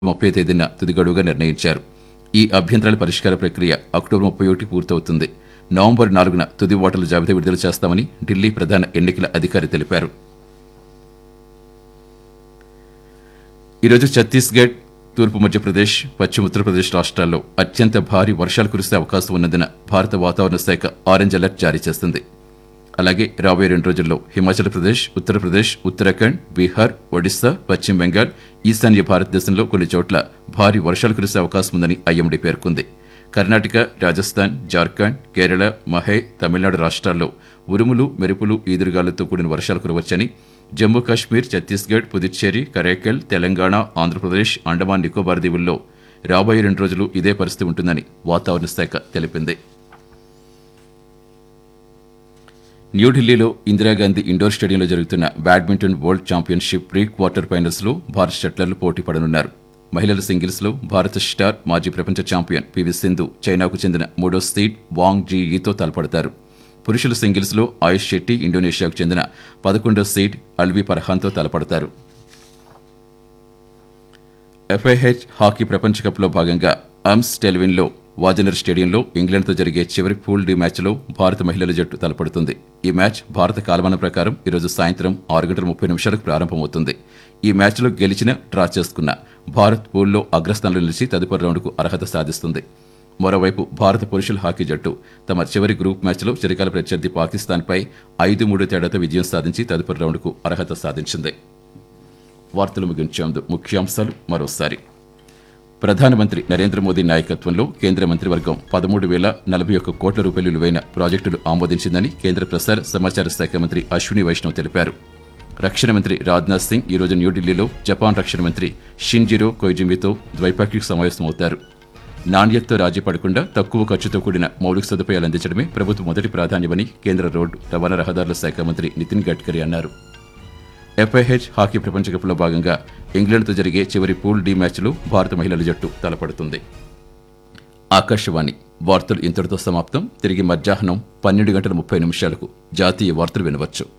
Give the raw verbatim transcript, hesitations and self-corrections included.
ముప్పై తేదీన తుది గడువుగా నిర్ణయించారు. ఈ అభ్యంతరాల పరిష్కార ప్రక్రియ అక్టోబర్ ముప్పై ఒకటి పూర్తవుతుంది. నవంబర్ నాలుగున తుది ఓటర్ల జాబితా విడుదల చేస్తామని ఢిల్లీ ప్రధాన ఎన్నికల అధికారి తెలిపారు. ఈరోజు ఛత్తీస్గఢ్, తూర్పు మధ్యప్రదేశ్, పశ్చిమ ఉత్తరప్రదేశ్ రాష్ట్రాల్లో అత్యంత భారీ వర్షాలు కురిసే అవకాశం ఉన్నందున భారత వాతావరణ శాఖ ఆరెంజ్ అలర్ట్ జారీ చేసింది. అలాగే రాబోయే రెండు రోజుల్లో హిమాచల్ ప్రదేశ్, ఉత్తరప్రదేశ్, ఉత్తరాఖండ్, బీహార్, ఒడిశా, పశ్చిమ బెంగాల్, ఈశాన్య భారతదేశంలో కొన్ని చోట్ల భారీ వర్షాలు కురిసే అవకాశం ఉందని ఐఎండీ పేర్కొంది. కర్ణాటక, రాజస్థాన్, జార్ఖండ్, కేరళ, మహే, తమిళనాడు రాష్ట్రాల్లో ఉరుములు, మెరుపులు, ఈదురుగాలులతో కూడిన వర్షాలు కురవచ్చని, జమ్మూ కాశ్మీర్, ఛత్తీస్గఢ్, పుదుచ్చేరి, కరైకల్, తెలంగాణ, ఆంధ్రప్రదేశ్, అండమాన్ నికోబార్ దీవుల్లో రాబోయే రెండు రోజులు ఇదే పరిస్థితి ఉంటుందని వాతావరణ శాఖ తెలిపింది. న్యూఢిల్లీలో ఇందిరాగాంధీ ఇండోర్ స్టేడియంలో జరుగుతున్న badminton world championship pre quarter ఫైనల్స్లో భారత షట్లర్లు పోటీ పడనున్నారు. మహిళల సింగిల్స్లో భారత స్టార్ మాజీ ప్రపంచ ఛాంపియన్ పివి సింధు చైనాకు చెందిన మూడో సీడ్ వాంగ్ జీఈతో తలపడతారు. పురుషుల సింగిల్స్లో ఆయుష్ శెట్టి ఇండోనేషియాకు చెందిన పదకొండో సీడ్ అల్వి పర్హాన్తో తలపడతారు. ఎఫ్ఐహెచ్ హాకీ ప్రపంచ కప్లో భాగంగా అమ్స్ టెల్విన్లో వాజనర్ స్టేడియంలో ఇంగ్లాండ్తో జరిగే చివరి పూల్ డి మ్యాచ్లో భారత మహిళల జట్టు తలపడుతుంది. ఈ మ్యాచ్ భారత కాలమానం ప్రకారం ఈరోజు సాయంత్రం ఆరు గంటల ముప్పై నిమిషాలకు ప్రారంభమవుతుంది. ఈ మ్యాచ్లో గెలిచిన, డ్రా చేసుకున్న భారత్ పూల్లో అగ్రస్థానంలో నిలిచి తదుపరి రౌండ్కు అర్హత సాధిస్తుంది. మరోవైపు భారత పురుషుల హాకీ జట్టు తమ చివరి గ్రూప్ మ్యాచ్లో చిరకాల ప్రత్యర్థి పాకిస్తాన్పై ఐదు మూడు తేడాతో విజయం సాధించి తదుపరి రౌండ్కు అర్హత సాధించింది. వార్తలు ముగించే ముందు ముఖ్యాంశాలు మరోసారి. ప్రధానమంత్రి నరేంద్ర మోదీ నాయకత్వంలో కేంద్ర మంత్రివర్గం పదమూడు వేల నలభై ఒక్క కోట్ల రూపాయలు విలువైన ప్రాజెక్టులు ఆమోదించిందని కేంద్ర ప్రసార సమాచార శాఖ మంత్రి అశ్విని వైష్ణవ్ తెలిపారు. రక్షణ మంత్రి రాజ్నాథ్ సింగ్ ఈరోజు న్యూఢిల్లీలో జపాన్ రక్షణ మంత్రి షిన్జిరో కొయిజిమితో ద్వైపాక్షిక సమావేశమవుతారు. నాణ్యతతో రాజీ పడకుండా తక్కువ ఖర్చుతో కూడిన మౌలిక సదుపాయాలు అందించడమే ప్రభుత్వ మొదటి ప్రాధాన్యమని కేంద్ర రోడ్డు రవాణా రహదారుల శాఖ మంత్రి నితిన్ గడ్కరీ అన్నారు. ఎఫ్ఐహెచ్ హాకీ ప్రపంచ కప్లో భాగంగా ఇంగ్లాండ్తో జరిగే చివరి పూల్ డి మ్యాచ్లో భారత మహిళల జట్టు తలపడుతుంది. ఆకాశవాణి వార్తలు ఇంతటితో సమాప్తం. తిరిగి మధ్యాహ్నం పన్నెండు గంటల ముప్పై నిమిషాలకు జాతీయ వార్తలు వినవచ్చు.